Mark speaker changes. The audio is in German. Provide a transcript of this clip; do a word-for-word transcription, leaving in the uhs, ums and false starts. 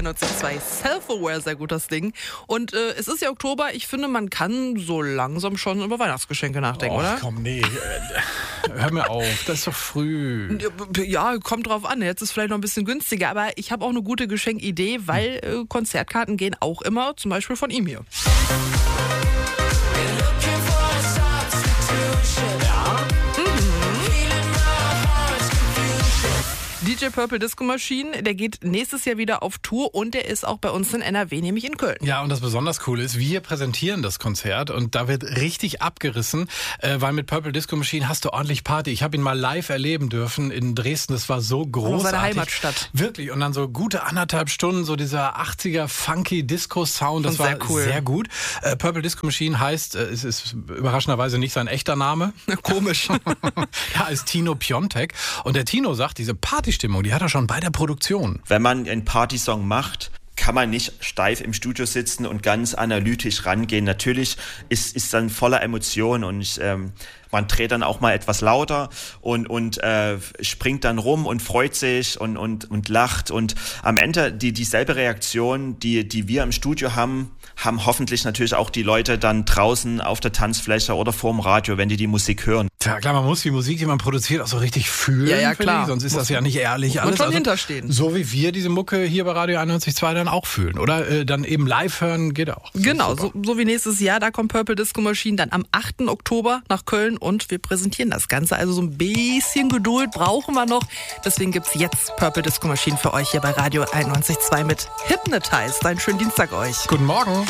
Speaker 1: einundneunzig Komma zwei Self-Aware, sehr gut das Ding. Und äh, es ist ja Oktober, ich finde, man kann so langsam schon über Weihnachtsgeschenke nachdenken,
Speaker 2: Och,
Speaker 1: oder?
Speaker 2: komm, nee. Hör mir auf, das ist doch früh.
Speaker 1: Ja, kommt drauf an. Jetzt ist vielleicht noch ein bisschen günstiger, aber ich habe auch eine gute Geschenkidee, weil äh, Konzertkarten gehen auch immer, zum Beispiel von ihm hier. D J Purple Disco Machine, der geht nächstes Jahr wieder auf Tour und der ist auch bei uns in N R W, nämlich in Köln.
Speaker 2: Ja, und das besonders Coole ist, wir präsentieren das Konzert und da wird richtig abgerissen, äh, weil mit Purple Disco Machine hast du ordentlich Party. Ich habe ihn mal live erleben dürfen in Dresden, das war so großartig.
Speaker 1: Seine Heimatstadt.
Speaker 2: Wirklich, und dann so gute anderthalb Stunden, so dieser achtziger funky Disco-Sound, das
Speaker 1: Und sehr
Speaker 2: war
Speaker 1: cool.
Speaker 2: sehr gut. Äh, Purple Disco Machine heißt, äh, es ist überraschenderweise nicht sein echter Name.
Speaker 1: Komisch.
Speaker 2: Ja, ist Tino Piontek und der Tino sagt, diese Party Stimmung, die hat er schon bei der Produktion.
Speaker 3: Wenn man einen Partysong macht, kann man nicht steif im Studio sitzen und ganz analytisch rangehen. Natürlich ist ist dann voller Emotionen und ich, ähm, man dreht dann auch mal etwas lauter und und äh, springt dann rum und freut sich und und und lacht und am Ende die dieselbe Reaktion, die die wir im Studio haben, haben hoffentlich natürlich auch die Leute dann draußen auf der Tanzfläche oder vorm Radio, wenn die die Musik hören.
Speaker 2: Tja, klar, man muss die Musik, die man produziert, auch so richtig fühlen.
Speaker 1: Ja, ja,
Speaker 2: finde
Speaker 1: klar.
Speaker 2: ich, sonst ist das ja nicht ehrlich
Speaker 1: Muss
Speaker 2: alles.
Speaker 1: man schon hinterstehen.
Speaker 2: So wie wir diese Mucke hier bei Radio einundneunzig Komma zwei dann auch fühlen, oder? Äh, dann eben live hören geht auch. Das
Speaker 1: Genau,
Speaker 2: ist
Speaker 1: so,
Speaker 2: super.
Speaker 1: so wie nächstes Jahr, da kommt Purple Disco Machine dann am achten Oktober nach Köln und wir präsentieren das Ganze. Also so ein bisschen Geduld brauchen wir noch. Deswegen gibt's jetzt Purple Disco Machine für euch hier bei Radio einundneunzig Komma zwei mit Hypnotized. Einen schönen Dienstag euch.
Speaker 2: Guten Morgen.